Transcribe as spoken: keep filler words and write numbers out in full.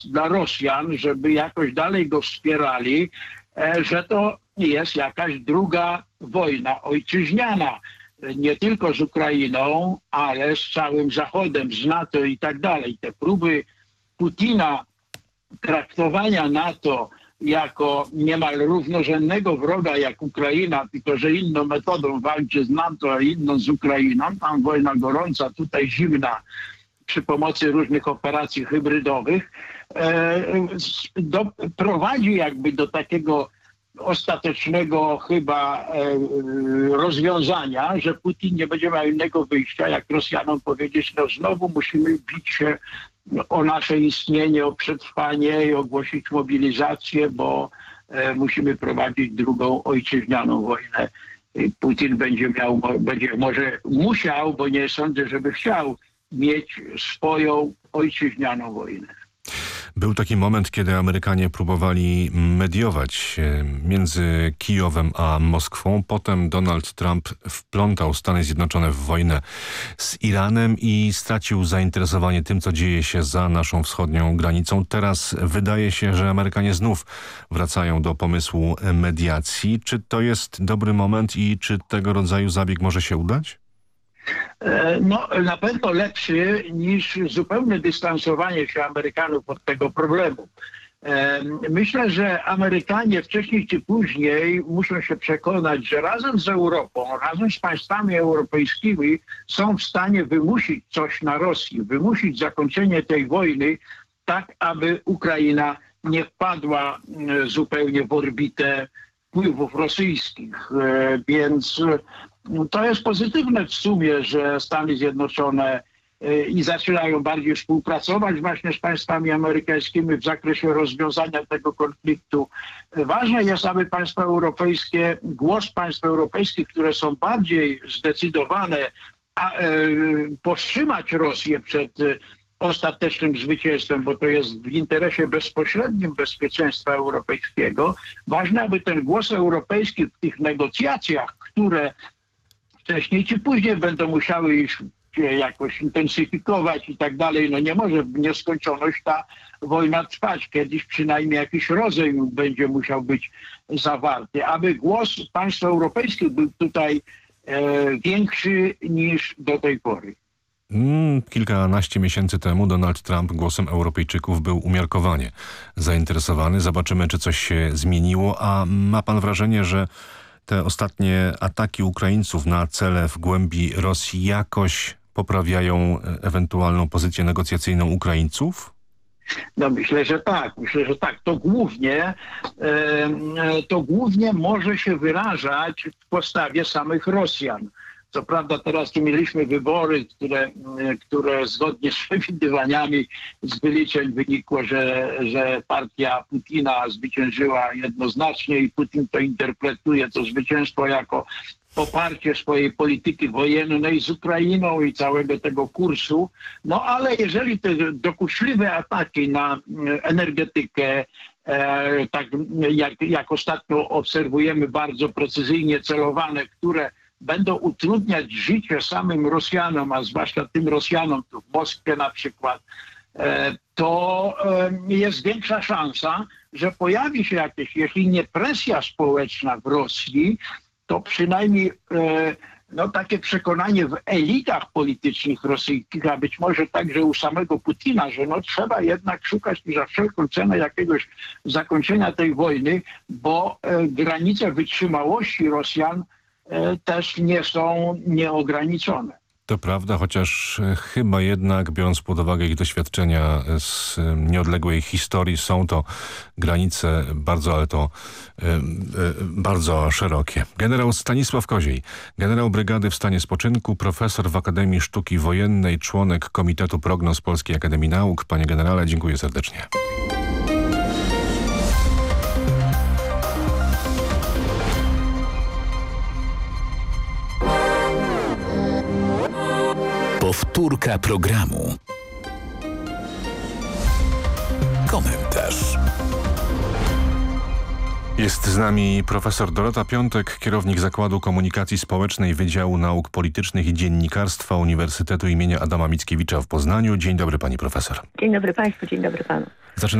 dla Rosjan, żeby jakoś dalej go wspierali, że to jest jakaś druga wojna ojczyźniana. Nie tylko z Ukrainą, ale z całym Zachodem, z NATO i tak dalej. Te próby Putina traktowania NATO jako niemal równorzędnego wroga jak Ukraina, tylko że inną metodą walczy z NATO, a inną z Ukrainą. Tam wojna gorąca, tutaj zimna przy pomocy różnych operacji hybrydowych, e, do, prowadzi jakby do takiego ostatecznego chyba e, rozwiązania, że Putin nie będzie miał innego wyjścia, jak Rosjanom powiedzieć, no znowu musimy bić się o nasze istnienie, o przetrwanie i ogłosić mobilizację, bo e, musimy prowadzić drugą ojczyźnianą wojnę. Putin będzie miał, będzie może musiał, bo nie sądzę, żeby chciał mieć swoją ojczyźnianą wojnę. Był taki moment, kiedy Amerykanie próbowali mediować między Kijowem a Moskwą. Potem Donald Trump wplątał Stany Zjednoczone w wojnę z Iranem i stracił zainteresowanie tym, co dzieje się za naszą wschodnią granicą. Teraz wydaje się, że Amerykanie znów wracają do pomysłu mediacji. Czy to jest dobry moment i czy tego rodzaju zabieg może się udać? No, na pewno lepszy niż zupełne dystansowanie się Amerykanów od tego problemu. Myślę, że Amerykanie wcześniej czy później muszą się przekonać, że razem z Europą, razem z państwami europejskimi są w stanie wymusić coś na Rosji, wymusić zakończenie tej wojny tak, aby Ukraina nie wpadła zupełnie w orbitę wpływów rosyjskich. Więc to jest pozytywne w sumie, że Stany Zjednoczone i zaczynają bardziej współpracować właśnie z państwami amerykańskimi w zakresie rozwiązania tego konfliktu. Ważne jest, aby państwa europejskie, głos państw europejskich, które są bardziej zdecydowane, a, e, powstrzymać Rosję przed ostatecznym zwycięstwem, bo to jest w interesie bezpośrednim bezpieczeństwa europejskiego. Ważne, aby ten głos europejski w tych negocjacjach, które wcześniej czy później będą musiały już się jakoś intensyfikować i tak dalej. No nie może w nieskończoność ta wojna trwać. Kiedyś przynajmniej jakiś rozejm będzie musiał być zawarty, aby głos państw europejskich był tutaj e, większy niż do tej pory. Mm, kilkanaście miesięcy temu Donald Trump głosem Europejczyków był umiarkowanie zainteresowany. Zobaczymy, czy coś się zmieniło. A ma pan wrażenie, że te ostatnie ataki Ukraińców na cele w głębi Rosji jakoś poprawiają ewentualną pozycję negocjacyjną Ukraińców? No myślę, że tak. Myślę, że tak. To głównie, e, to głównie może się wyrażać w postawie samych Rosjan. Co prawda teraz tu mieliśmy wybory, które, które zgodnie z przewidywaniami z wyliczeń wynikło, że, że partia Putina zwyciężyła jednoznacznie i Putin to interpretuje to zwycięstwo jako poparcie swojej polityki wojennej z Ukrainą i całego tego kursu. No ale jeżeli te dokuczliwe ataki na energetykę, e, tak jak, jak ostatnio obserwujemy, bardzo precyzyjnie celowane, które będą utrudniać życie samym Rosjanom, a zwłaszcza tym Rosjanom tu w Moskwie na przykład, to jest większa szansa, że pojawi się jakieś, jeśli nie presja społeczna w Rosji, to przynajmniej no, takie przekonanie w elitach politycznych rosyjskich, a być może także u samego Putina, że no, trzeba jednak szukać za wszelką cenę jakiegoś zakończenia tej wojny, bo granice wytrzymałości Rosjan też nie są nieograniczone. To prawda, chociaż chyba jednak, biorąc pod uwagę ich doświadczenia z nieodległej historii, są to granice bardzo, ale to y, y, bardzo szerokie. Generał Stanisław Koziej, generał brygady w stanie spoczynku, profesor w Akademii Sztuki Wojennej, członek Komitetu Prognoz Polskiej Akademii Nauk. Panie generale, dziękuję serdecznie. Powtórka programu. Komentarz. Jest z nami profesor Dorota Piątek, kierownik Zakładu Komunikacji Społecznej Wydziału Nauk Politycznych i Dziennikarstwa Uniwersytetu imienia Adama Mickiewicza w Poznaniu. Dzień dobry pani profesor. Dzień dobry państwu, dzień dobry panu. Zaczynamy